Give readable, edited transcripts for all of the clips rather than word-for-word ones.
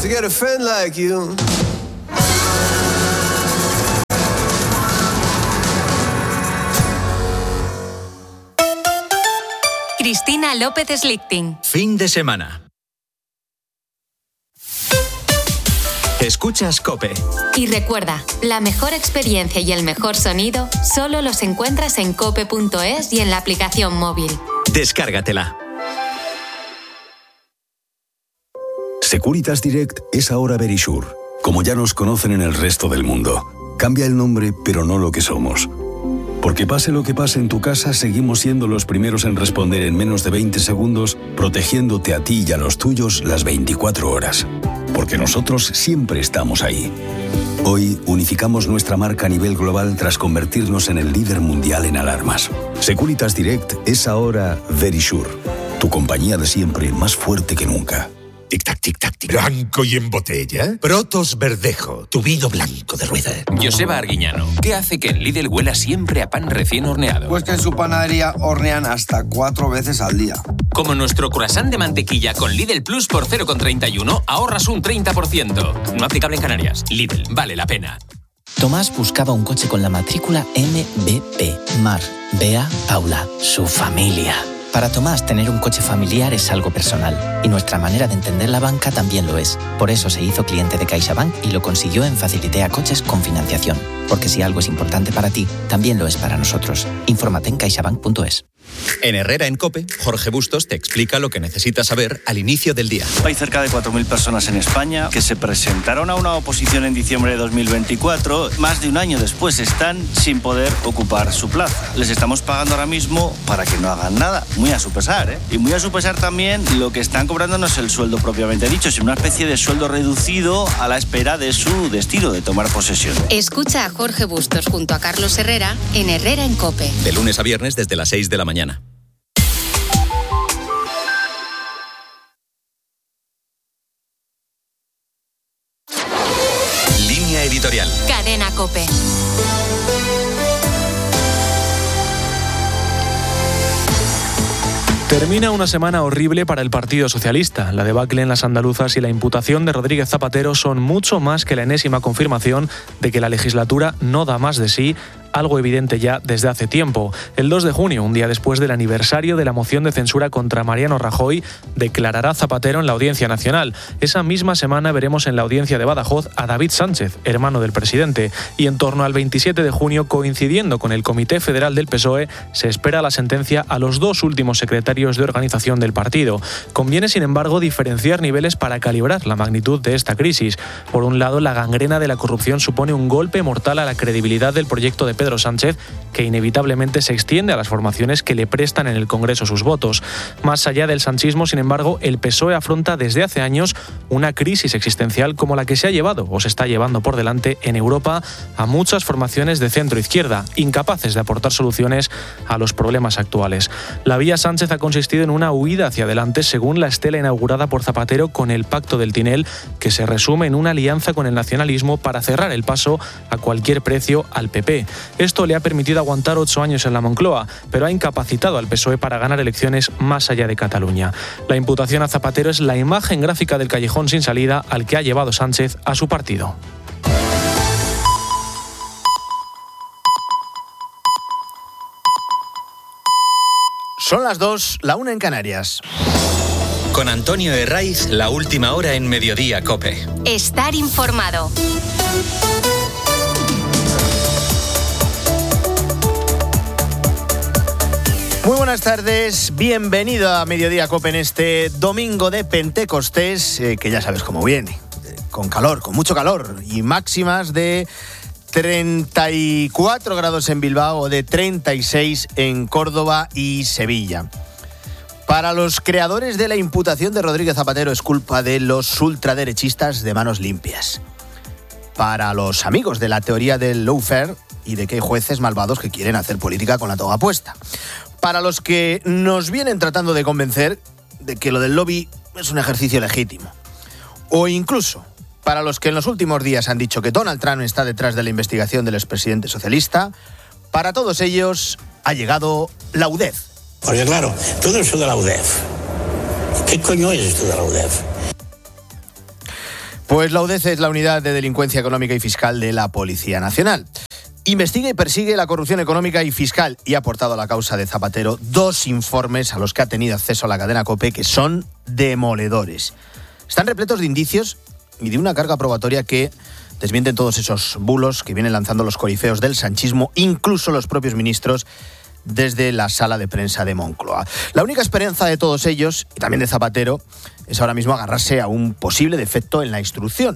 to get a friend like you. Cristina López Slichting. Fin de semana. Escuchas COPE. Y recuerda, la mejor experiencia y el mejor sonido solo los encuentras en cope.es y en la aplicación móvil. Descárgatela. Securitas Direct es ahora Verisure, como ya nos conocen en el resto del mundo. Cambia el nombre, pero no lo que somos. Porque pase lo que pase en tu casa, seguimos siendo los primeros en responder en menos de 20 segundos, protegiéndote a ti y a los tuyos las 24 horas. Porque nosotros siempre estamos ahí. Hoy unificamos nuestra marca a nivel global tras convertirnos en el líder mundial en alarmas. Securitas Direct es ahora Verisure, tu compañía de siempre más fuerte que nunca. Tic-tac, tic-tac, tic. Blanco y en botella. Protos Verdejo, tu vino blanco de rueda. Joseba Arguiñano, ¿qué hace que en Lidl huela siempre a pan recién horneado? Pues que en su panadería hornean hasta 4 veces al día. Como nuestro croissant de mantequilla con Lidl Plus por 0,31 ahorras un 30%. No aplicable en Canarias. Lidl, vale la pena. Tomás buscaba un coche con la matrícula MVP. Mar, Bea, Paula, su familia. Para Tomás, tener un coche familiar es algo personal, y nuestra manera de entender la banca también lo es. Por eso se hizo cliente de CaixaBank y lo consiguió en Facilitea Coches con financiación. Porque si algo es importante para ti, también lo es para nosotros. Infórmate en caixabank.es. En Herrera en COPE, Jorge Bustos te explica lo que necesitas saber al inicio del día. Hay cerca de 4.000 personas en España que se presentaron a una oposición en diciembre de 2024. Más de un año después están sin poder ocupar su plaza. Les estamos pagando ahora mismo para que no hagan nada. Muy a su pesar, ¿eh? Y muy a su pesar también lo que están cobrando no es el sueldo propiamente dicho, sino una especie de sueldo reducido a la espera de su destino, de tomar posesión. Escucha a Jorge Bustos junto a Carlos Herrera en Herrera en COPE. De lunes a viernes desde las 6 de la mañana. Línea editorial. Cadena COPE. Termina una semana horrible para el Partido Socialista. La debacle en las andaluzas y la imputación de Rodríguez Zapatero son mucho más que la enésima confirmación de que la legislatura no da más de sí, algo evidente ya desde hace tiempo. El 2 de junio, un día después del aniversario de la moción de censura contra Mariano Rajoy, declarará Zapatero en la Audiencia Nacional. Esa misma semana veremos en la audiencia de Badajoz a David Sánchez, hermano del presidente. Y en torno al 27 de junio, coincidiendo con el Comité Federal del PSOE, se espera la sentencia a los 2 últimos secretarios de organización del partido. Conviene, sin embargo, diferenciar niveles para calibrar la magnitud de esta crisis. Por un lado, la gangrena de la corrupción supone un golpe mortal a la credibilidad del proyecto de Pedro Sánchez, que inevitablemente se extiende a las formaciones que le prestan en el Congreso sus votos. Más allá del sanchismo, sin embargo, el PSOE afronta desde hace años una crisis existencial como la que se ha llevado o se está llevando por delante en Europa a muchas formaciones de centro-izquierda, incapaces de aportar soluciones a los problemas actuales. La vía Sánchez ha consistido en una huida hacia adelante según la estela inaugurada por Zapatero con el Pacto del Tinel, que se resume en una alianza con el nacionalismo para cerrar el paso a cualquier precio al PP. Esto le ha permitido aguantar 8 años en la Moncloa, pero ha incapacitado al PSOE para ganar elecciones más allá de Cataluña. La imputación a Zapatero es la imagen gráfica del callejón sin salida al que ha llevado Sánchez a su partido. Son las 2, la 1 en Canarias. Con Antonio Herraiz, la última hora en Mediodía COPE. Estar informado. Muy buenas tardes, bienvenido a Mediodía COPE en este domingo de Pentecostés, que ya sabes cómo viene, con calor, con mucho calor, y máximas de 34 grados en Bilbao o de 36 en Córdoba y Sevilla. Para los creadores de la imputación de Rodríguez Zapatero es culpa de los ultraderechistas de manos limpias. Para los amigos de la teoría del lawfare y de que hay jueces malvados que quieren hacer política con la toga puesta. Para los que nos vienen tratando de convencer de que lo del lobby es un ejercicio legítimo. O incluso para los que en los últimos días han dicho que Donald Trump está detrás de la investigación del expresidente socialista, para todos ellos ha llegado la UDEF. Porque claro, todo eso de la UDEF, ¿qué coño es esto de la UDEF? Pues la UDEF es la Unidad de Delincuencia Económica y Fiscal de la Policía Nacional. Investiga y persigue la corrupción económica y fiscal y ha aportado a la causa de Zapatero 2 informes a los que ha tenido acceso la cadena COPE que son demoledores. Están repletos de indicios y de una carga probatoria que desmienten todos esos bulos que vienen lanzando los corifeos del sanchismo, incluso los propios ministros, desde la sala de prensa de Moncloa. La única esperanza de todos ellos, y también de Zapatero, es ahora mismo agarrarse a un posible defecto en la instrucción.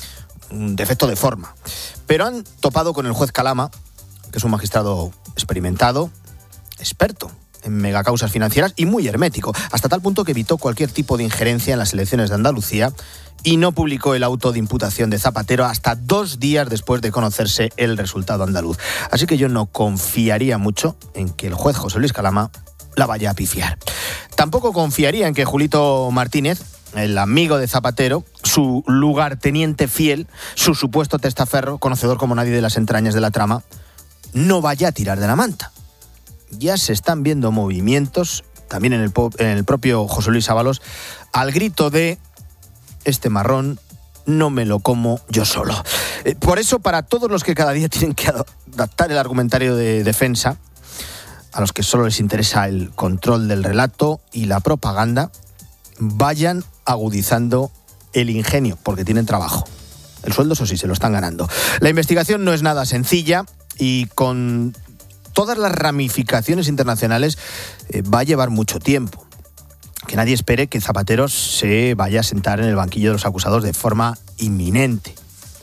Un defecto de forma. Pero han topado con el juez Calama, que es un magistrado experimentado, experto en megacausas financieras y muy hermético, hasta tal punto que evitó cualquier tipo de injerencia en las elecciones de Andalucía y no publicó el auto de imputación de Zapatero hasta 2 días después de conocerse el resultado andaluz. Así que yo no confiaría mucho en que el juez José Luis Calama la vaya a pifiar. Tampoco confiaría en que Julito Martínez, el amigo de Zapatero, su lugarteniente fiel, su supuesto testaferro, conocedor como nadie de las entrañas de la trama, no vaya a tirar de la manta. Ya se están viendo movimientos, también en el propio José Luis Ábalos, al grito de este marrón no me lo como yo solo. Por eso, para todos los que cada día tienen que adaptar el argumentario de defensa, a los que solo les interesa el control del relato y la propaganda, vayan agudizando el ingenio, porque tienen trabajo. El sueldo, eso sí, se lo están ganando. La investigación no es nada sencilla y con todas las ramificaciones internacionales va a llevar mucho tiempo. Que nadie espere que Zapatero se vaya a sentar en el banquillo de los acusados de forma inminente.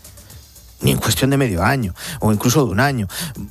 Ni en cuestión de medio año, o incluso de un año,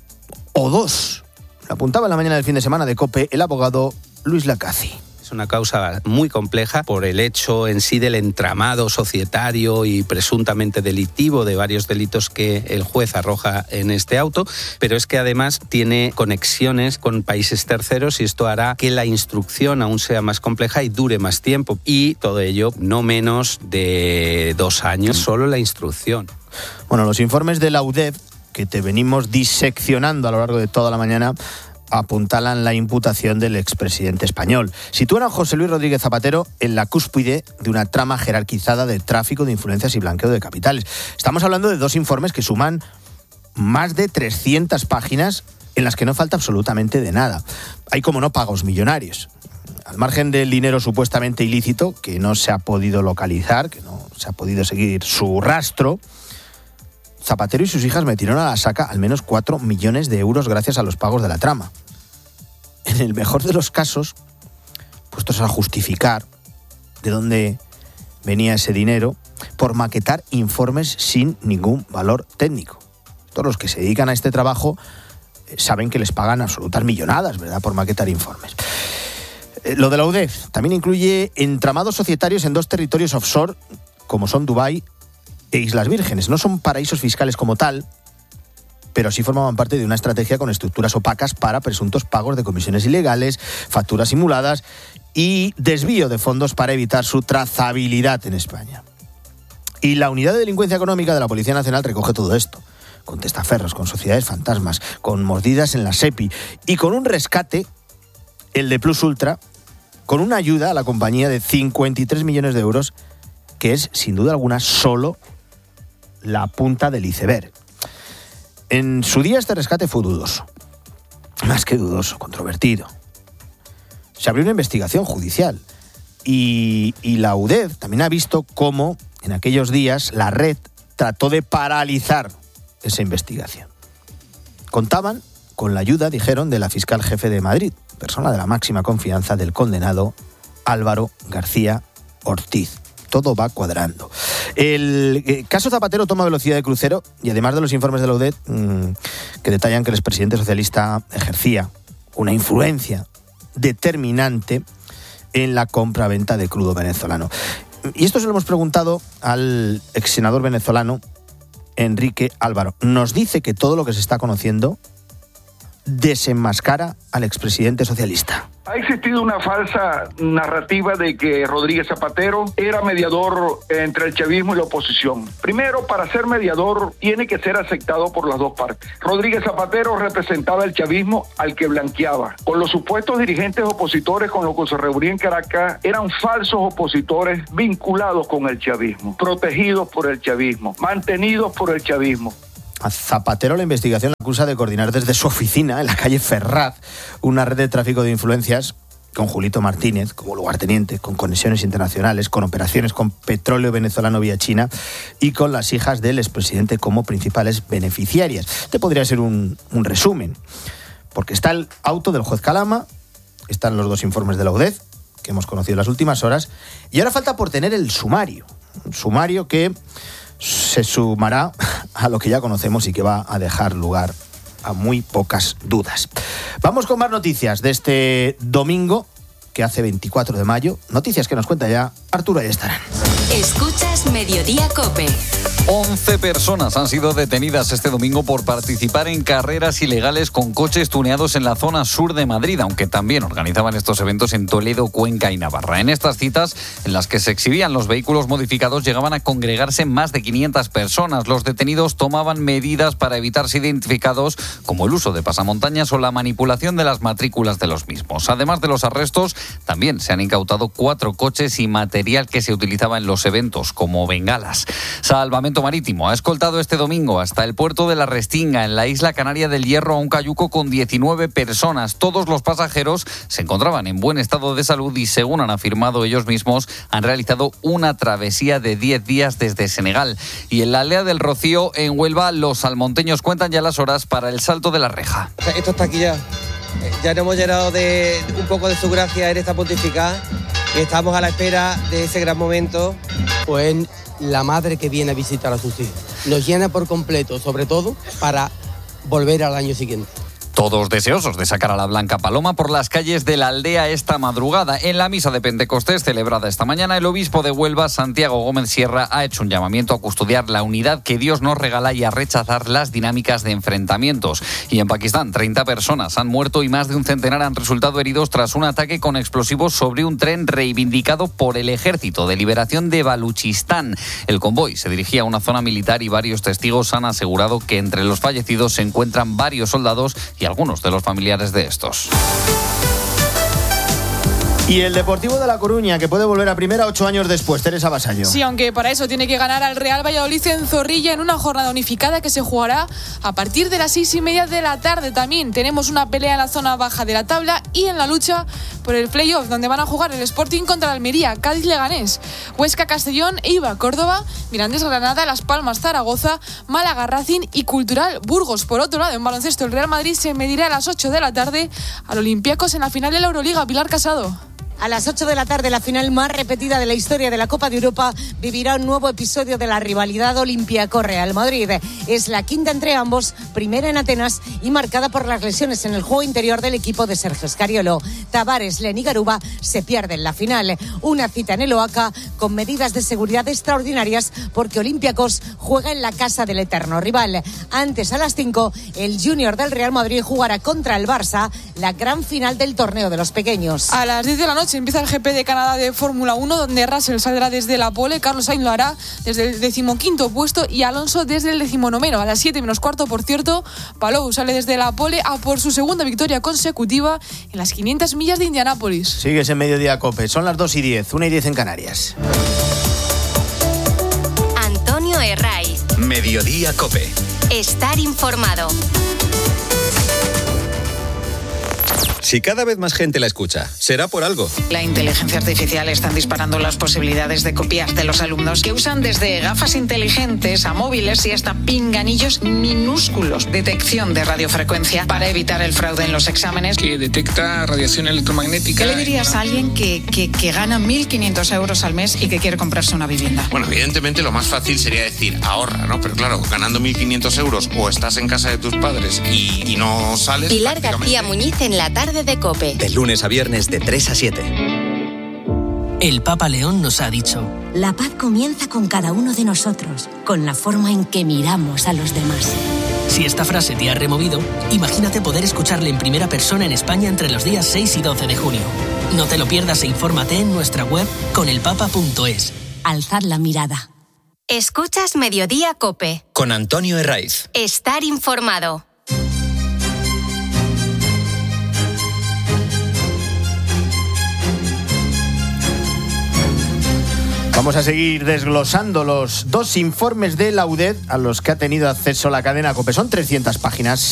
o 2. Lo apuntaba en la mañana del fin de semana de COPE el abogado Luis Lacazi. Una causa muy compleja por el hecho en sí del entramado societario y presuntamente delictivo de varios delitos que el juez arroja en este auto, pero es que además tiene conexiones con países terceros y esto hará que la instrucción aún sea más compleja y dure más tiempo. Y todo ello no menos de 2 años, solo la instrucción. Bueno, los informes de la UDEF, que te venimos diseccionando a lo largo de toda la mañana, apuntalan la imputación del expresidente español. Sitúan a José Luis Rodríguez Zapatero en la cúspide de una trama jerarquizada de tráfico de influencias y blanqueo de capitales. Estamos hablando de 2 informes que suman más de 300 páginas en las que no falta absolutamente de nada. Hay, como no, pagos millonarios. Al margen del dinero supuestamente ilícito, que no se ha podido localizar, que no se ha podido seguir su rastro, Zapatero y sus hijas metieron a la saca al menos 4 millones de euros gracias a los pagos de la trama. En el mejor de los casos, puestos a justificar de dónde venía ese dinero, por maquetar informes sin ningún valor técnico. Todos los que se dedican a este trabajo saben que les pagan absolutas millonadas, ¿verdad?, por maquetar informes. Lo de la UDEF también incluye entramados societarios en 2 territorios offshore, como son Dubái e Islas Vírgenes. No son paraísos fiscales como tal, pero sí formaban parte de una estrategia con estructuras opacas para presuntos pagos de comisiones ilegales, facturas simuladas y desvío de fondos para evitar su trazabilidad en España. Y la Unidad de Delincuencia Económica de la Policía Nacional recoge todo esto, con testaferros, con sociedades fantasmas, con mordidas en la SEPI y con un rescate, el de Plus Ultra, con una ayuda a la compañía de 53 millones de euros, que es, sin duda alguna, solo la punta del iceberg. En su día este rescate fue dudoso, más que dudoso, controvertido. Se abrió una investigación judicial y la UDEF también ha visto cómo en aquellos días la red trató de paralizar esa investigación. Contaban con la ayuda, dijeron, de la fiscal jefe de Madrid, persona de la máxima confianza del condenado Álvaro García Ortiz. Todo va cuadrando. El caso Zapatero toma velocidad de crucero y además de los informes de la UDEF que detallan que el expresidente socialista ejercía una influencia determinante en la compra-venta de crudo venezolano. Y esto se lo hemos preguntado al ex senador venezolano Enrique Álvaro. Nos dice que todo lo que se está conociendo desenmascara al expresidente socialista. Ha existido una falsa narrativa de que Rodríguez Zapatero era mediador entre el chavismo y la oposición. Primero, para ser mediador tiene que ser aceptado por las dos partes. Rodríguez Zapatero representaba el chavismo al que blanqueaba. Con los supuestos dirigentes opositores con los que se reunía en Caracas, eran falsos opositores vinculados con el chavismo, protegidos por el chavismo, mantenidos por el chavismo. A Zapatero la investigación le acusa de coordinar desde su oficina en la calle Ferraz una red de tráfico de influencias con Julito Martínez como lugarteniente, con conexiones internacionales, con operaciones con petróleo venezolano vía China y con las hijas del expresidente como principales beneficiarias. Este podría ser un resumen, porque está el auto del juez Calama, están los 2 informes de la UDEF, que hemos conocido en las últimas horas, y ahora falta por tener el sumario. Un sumario que se sumará a lo que ya conocemos y que va a dejar lugar a muy pocas dudas. Vamos con más noticias de este domingo, que hace 24 de mayo. Noticias que nos cuenta ya Arturo Ayestarán. Escuchas Mediodía COPE. 11 personas han sido detenidas este domingo por participar en carreras ilegales con coches tuneados en la zona sur de Madrid, aunque también organizaban estos eventos en Toledo, Cuenca y Navarra. En estas citas, en las que se exhibían los vehículos modificados, llegaban a congregarse más de 500 personas. Los detenidos tomaban medidas para evitar ser identificados, como el uso de pasamontañas o la manipulación de las matrículas de los mismos. Además de los arrestos, también se han incautado 4 coches y material que se utilizaba en los eventos, como bengalas. Salvamento Marítimo ha escoltado este domingo hasta el puerto de La Restinga, en la isla canaria del Hierro, a un cayuco con 19 personas. Todos los pasajeros se encontraban en buen estado de salud y, según han afirmado ellos mismos, han realizado una travesía de 10 días desde Senegal. Y en la aldea del Rocío, en Huelva, los salmonteños cuentan ya las horas para el salto de la reja. Esto está aquí ya. Ya nos hemos llenado de un poco de su gracia en esta pontificada y estamos a la espera de ese gran momento. Pues la madre que viene a visitar a sus hijos nos llena por completo, sobre todo para volver al año siguiente. Todos deseosos de sacar a la Blanca Paloma por las calles de la aldea esta madrugada. En la misa de Pentecostés celebrada esta mañana, el obispo de Huelva, Santiago Gómez Sierra, ha hecho un llamamiento a custodiar la unidad que Dios nos regala y a rechazar las dinámicas de enfrentamientos. Y en Pakistán, 30 personas han muerto y más de un centenar han resultado heridos tras un ataque con explosivos sobre un tren reivindicado por el Ejército de Liberación de Baluchistán. El convoy se dirigía a una zona militar y varios testigos han asegurado que entre los fallecidos se encuentran varios soldados y algunos de los familiares de estos. Y el Deportivo de La Coruña, que puede volver a primera 8 años después. Teresa Vasallo. Sí, aunque para eso tiene que ganar al Real Valladolid en Zorrilla en una jornada unificada que se jugará a partir de las 6:30 de la tarde. También tenemos una pelea en la zona baja de la tabla y en la lucha por el play-off, donde van a jugar el Sporting contra Almería, Cádiz Leganés, Huesca Castellón, Eibar Córdoba, Mirandés Granada, Las Palmas Zaragoza, Málaga Racing y Cultural Burgos. Por otro lado, en baloncesto, el Real Madrid se medirá a las 8 de la tarde al Olympiacos en la final de la Euroliga. Pilar Casado. A las 8 de la tarde, la final más repetida de la historia de la Copa de Europa vivirá un nuevo episodio de la rivalidad Olympiacos-Real Madrid. Es la quinta entre ambos, primera en Atenas y marcada por las lesiones en el juego interior del equipo de Sergio Scariolo. Tavares, Len y Garuba se pierden la final. Una cita en el Oaca con medidas de seguridad extraordinarias porque Olympiacos juega en la casa del eterno rival. Antes, a las 5, el Junior del Real Madrid jugará contra el Barça la gran final del torneo de los pequeños. A las 10 de la noche empieza el GP de Canadá de Fórmula 1, donde Russell saldrá desde la pole, Carlos Sainz lo hará desde el 15º puesto y Alonso desde el 19º. A las 7 menos cuarto, por cierto, Palou sale desde la pole a por su segunda victoria consecutiva en las 500 millas de Indianápolis. Sigues en Mediodía COPE, son las 2:10, 1:10 en Canarias. Antonio Herraiz. Mediodía COPE. Estar informado. Si cada vez más gente la escucha, será por algo. La inteligencia artificial está disparando las posibilidades de copiar de los alumnos que usan desde gafas inteligentes a móviles y hasta pinganillos minúsculos. Detección de radiofrecuencia para evitar el fraude en los exámenes. Que detecta radiación electromagnética. ¿Qué le dirías a alguien que gana 1.500 euros al mes y que quiere comprarse una vivienda? Bueno, evidentemente lo más fácil sería decir ahorra, ¿no? Pero claro, ganando 1.500 euros o estás en casa de tus padres y no sales... Pilar García Muñiz en la tarde de COPE. De lunes a viernes de 3 a 7. El Papa León nos ha dicho: la paz comienza con cada uno de nosotros, con la forma en que miramos a los demás. Si esta frase te ha removido, imagínate poder escucharle en primera persona en España entre los días 6 y 12 de junio. No te lo pierdas e infórmate en nuestra web conelpapa.es. Alzad la mirada. Escuchas Mediodía COPE. Con Antonio Herraiz. Estar informado. Vamos a seguir desglosando los 2 informes de la UDED a los que ha tenido acceso la cadena COPE. Son 300 páginas.